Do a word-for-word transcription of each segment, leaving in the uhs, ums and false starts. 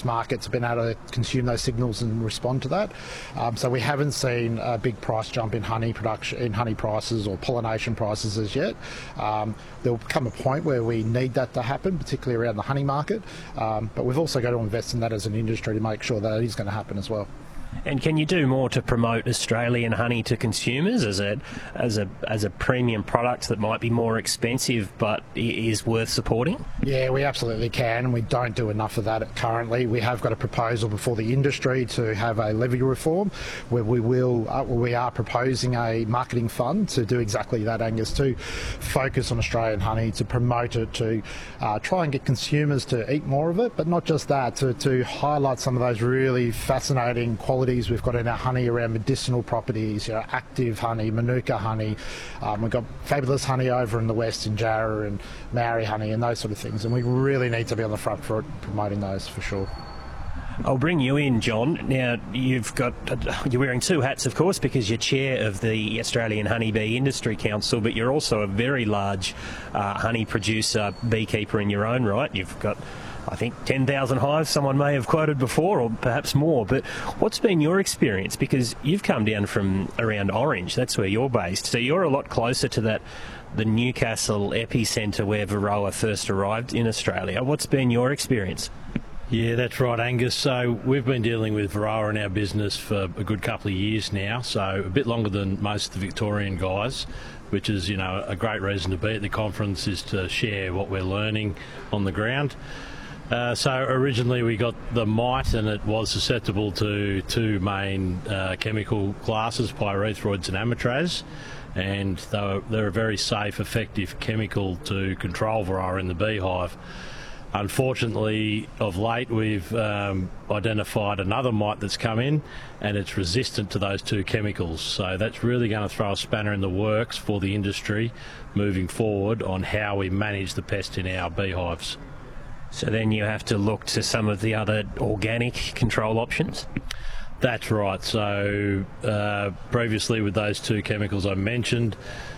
its markets have been able to consume those signals and respond to that. Um, so we haven't seen a big price jump in honey production, in honey prices or pollination prices as yet. Um, there will come a point where we need that to happen, particularly around the honey market. Um, but we've also got to invest in that as an industry to make sure that it is going to happen as well. And can you do more to promote Australian honey to consumers as a as a as a premium product that might be more expensive but is worth supporting? Yeah, we absolutely can, and we don't do enough of that currently. We have got a proposal before the industry to have a levy reform, where we will uh, we are proposing a marketing fund to do exactly that, Angus, to focus on Australian honey, to promote it, to uh, try and get consumers to eat more of it, but not just that, to, to highlight some of those really fascinating qualities we've got in our honey around medicinal properties, you know, active honey, Manuka honey. Um, we've got fabulous honey over in the west in Jarrah and Maori honey and those sort of things, and we really need to be on the front foot promoting those for sure. I'll bring you in, John. Now, you've got you're wearing two hats, of course, because you're chair of the Australian Honeybee Industry Council, but you're also a very large uh, honey producer, beekeeper in your own right. You've got, I think, ten thousand hives, someone may have quoted before, or perhaps more. But what's been your experience? Because you've come down from around Orange, that's where you're based, so you're a lot closer to that, the Newcastle epicentre where Varroa first arrived in Australia. What's been your experience? Yeah, that's right, Angus. So we've been dealing with Varroa in our business for a good couple of years now, so a bit longer than most of the Victorian guys, which is, you know, a great reason to be at the conference, is to share what we're learning on the ground. Uh, so originally we got the mite, and it was susceptible to two main uh, chemical classes, pyrethroids and amitraz, and they were, they're a very safe, effective chemical to control Varroa in the beehive. Unfortunately, of late we've um, identified another mite that's come in, and it's resistant to those two chemicals. So that's really going to throw a spanner in the works for the industry moving forward on how we manage the pest in our beehives. So then you have to look to some of the other organic control options? That's right. So uh, previously with those two chemicals I mentioned,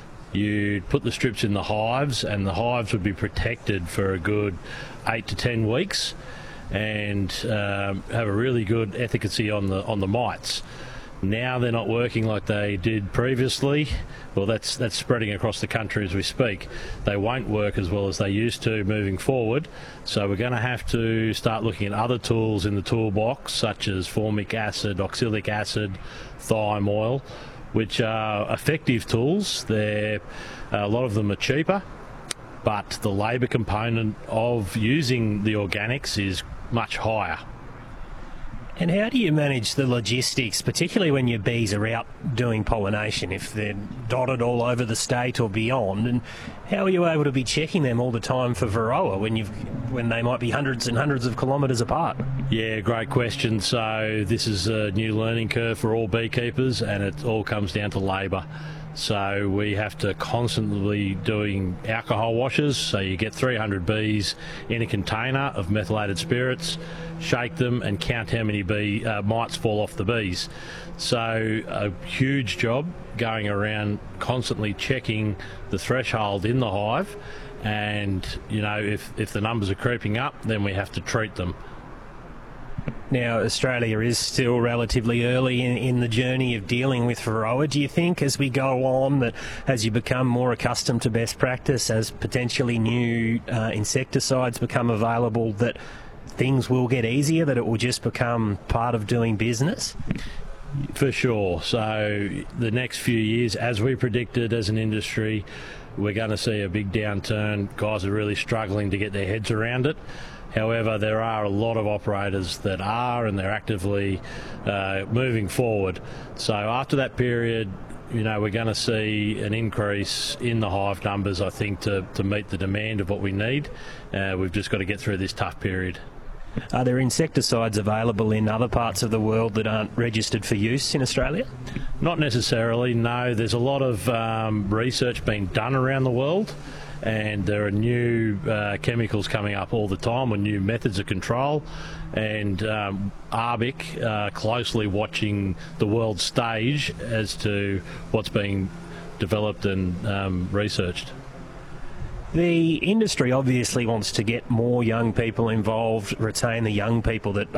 you'd put the strips in the hives, and the hives would be protected for a good eight to ten weeks, and um, have a really good efficacy on the on the mites. Now they're not working like they did previously. Well, that's that's spreading across the country as we speak. They won't work as well as they used to moving forward, so we're going to have to start looking at other tools in the toolbox, such as formic acid, oxalic acid, thyme oil, which are effective tools. They're, a lot of them are cheaper, but the labour component of using the organics is much higher. And how do you manage the logistics, particularly when your bees are out doing pollination, if they're dotted all over the state or beyond? And how are you able to be checking them all the time for Varroa when you've when they might be hundreds and hundreds of kilometres apart? Yeah, great question. So this is a new learning curve for all beekeepers, and it all comes down to labour. So we have to constantly doing alcohol washes. So you get three hundred bees in a container of methylated spirits, shake them and count how many bee uh, mites fall off the bees. So a huge job going around constantly checking the threshold in the hive, and you know, if, if the numbers are creeping up, then we have to treat them. Now, Australia is still relatively early in, in the journey of dealing with Varroa. Do you think as we go on, that as you become more accustomed to best practice, as potentially new uh, insecticides become available, that things will get easier, that it will just become part of doing business? For sure. So the next few years, as we predicted as an industry, we're going to see a big downturn. Guys are really struggling to get their heads around it. However, there are a lot of operators that are, and they're actively uh, moving forward. So after that period, you know, we're going to see an increase in the hive numbers, I think, to, to meet the demand of what we need. Uh, we've just got to get through this tough period. Are there insecticides available in other parts of the world that aren't registered for use in Australia? Not necessarily, no. There's a lot of um, research being done around the world, and there are new uh, chemicals coming up all the time with new methods of control, and um, A B I C uh, closely watching the world stage as to what's being developed and um, researched. The industry obviously wants to get more young people involved, retain the young people that